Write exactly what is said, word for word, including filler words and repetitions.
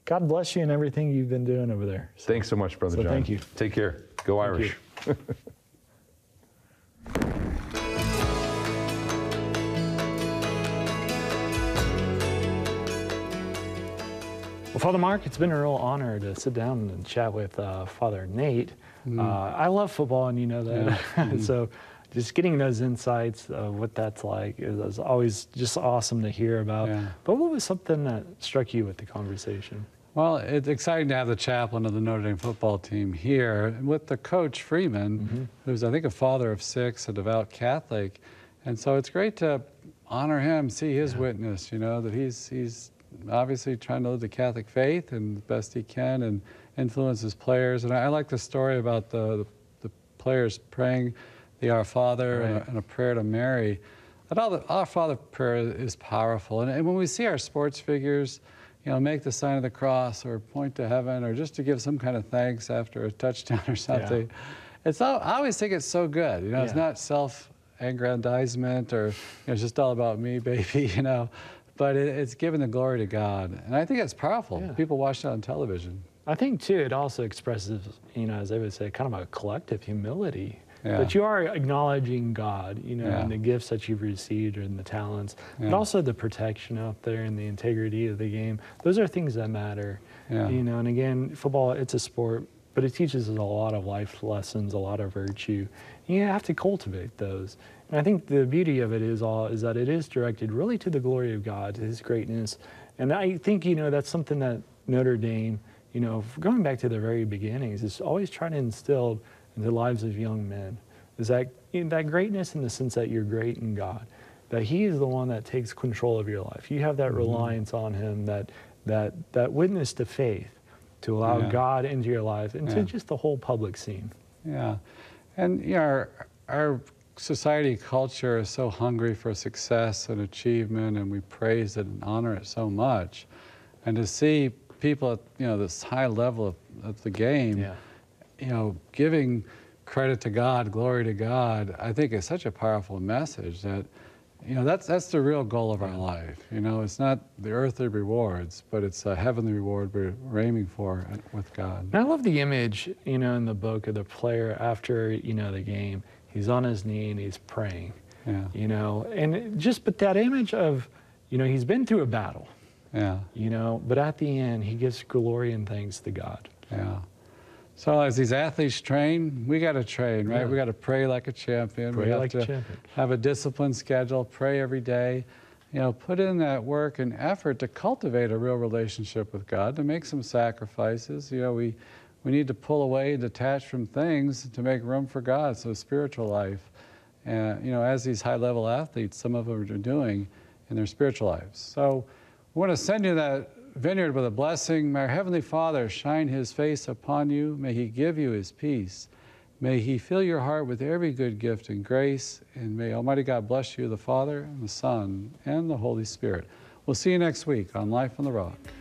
God bless you and everything you've been doing over there. So, Thanks so much, Brother so John. Thank you. Take care. Go Thank Irish. You. Well, Father Mark, it's been a real honor to sit down and chat with uh, Father Nate. Mm. Uh, I love football, and you know that. Yeah. Mm-hmm. So just getting those insights of what that's like is, is always just awesome to hear about. Yeah. But what was something that struck you with the conversation? Well, it's exciting to have the chaplain of the Notre Dame football team here with the coach Freeman, mm-hmm. who's, I think, a father of six, a devout Catholic. And so it's great to honor him, see his yeah. witness, you know, that he's he's obviously trying to live the Catholic faith and the best he can and influence his players. And I, I like the story about the, the, the players praying the Our Father right. and, a, and a prayer to Mary. That all the Our Father prayer is powerful. And, and when we see our sports figures, you know, make the sign of the cross or point to heaven or just to give some kind of thanks after a touchdown or something, yeah. it's all, I always think it's so good. You know, yeah. it's not self-aggrandizement or, you know, it's just all about me, baby, you know. But it, it's giving the glory to God. And I think it's powerful. Yeah. People watch it on television. I think, too, it also expresses, you know, as I would say, kind of a collective humility. Yeah. That you are acknowledging God, you know, yeah. and the gifts that you've received and the talents, yeah. but also the protection out there and the integrity of the game. Those are things that matter, yeah. you know. And again, football, it's a sport, but it teaches us a lot of life lessons, a lot of virtue. And you have to cultivate those. And I think the beauty of it is all is that it is directed really to the glory of God, to His greatness. And I think, you know, that's something that Notre Dame, you know, going back to the very beginnings, is always trying to instill in the lives of young men, is that in that greatness in the sense that you're great in God, that He is the one that takes control of your life. You have that mm-hmm. reliance on Him, that that that witness to faith, to allow yeah. God into your life, into yeah. just the whole public scene. Yeah, and you know, our, our society culture is so hungry for success and achievement, and we praise it and honor it so much, and to see people at, you know, this high level of, of the game. Yeah. You know, giving credit to God, glory to God, I think is such a powerful message that, you know, that's that's the real goal of our life. You know, it's not the earthly rewards, but it's a heavenly reward we're, we're aiming for with God. And I love the image, you know, in the book of the player after, you know, the game. He's on his knee and he's praying. Yeah. You know, and it just, but that image of, you know, he's been through a battle. Yeah. You know, but at the end, he gives glory and thanks to God. Yeah. So as these athletes train, we got to train, right? Yeah. We got to pray like a champion. Pray we have like to a champion. Have a disciplined schedule, pray every day. You know, put in that work and effort to cultivate a real relationship with God, to make some sacrifices. You know, we, we need to pull away and detach from things to make room for God, so spiritual life. And, you know, as these high-level athletes, some of them are doing in their spiritual lives. So we want to send you that vineyard with a blessing. May our Heavenly Father shine His face upon you. May He give you His peace. May He fill your heart with every good gift and grace. And may Almighty God bless you, the Father, and the Son, and the Holy Spirit. We'll see you next week on Life on the Rock.